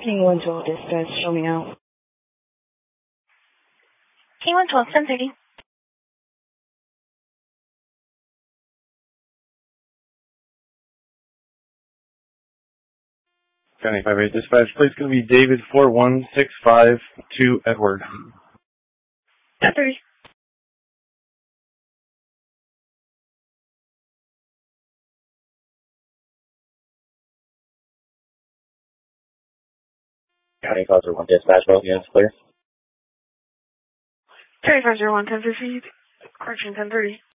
King 112 dispatch, show me out. King 112, 1030. County 58 dispatch, please going to be David 41652 Edward. 1030. County 501 dispatch, both units clear. County 501, 1030. Correction, 1030.